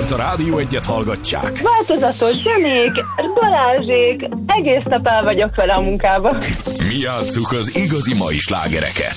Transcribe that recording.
reggelt a Rádió Egyet hallgatják. Változatos zenék, Balázsék, egész nap el vagyok vele a munkába. Mi játsszuk az igazi mai slágereket.